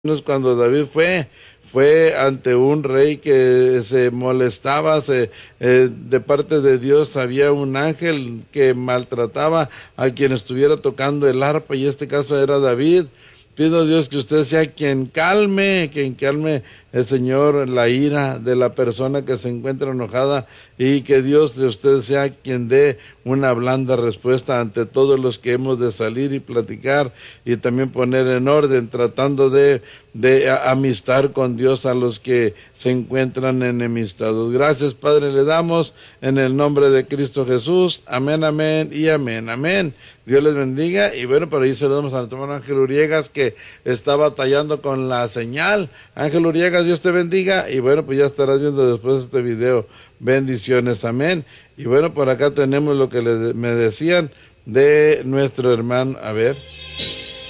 cuando David fue ante un rey que se molestaba, de parte de Dios había un ángel que maltrataba a quien estuviera tocando el arpa, y este caso era David. Pido a Dios que usted sea quien calme el Señor la ira de la persona que se encuentra enojada, y que Dios de usted sea quien dé una blanda respuesta ante todos los que hemos de salir y platicar y también poner en orden, tratando de amistar con Dios a los que se encuentran enemistados. Gracias, Padre, le damos en el nombre de Cristo Jesús. Amén, amén y amén, amén. Dios les bendiga. Y bueno, por ahí saludamos a nuestro hermano Ángel Uriegas, que está batallando con la señal. Ángel Uriegas, Dios te bendiga. Y bueno, pues ya estarás viendo después de este video. Bendiciones, amén. Y bueno, por acá tenemos lo que me decían de nuestro hermano. A ver.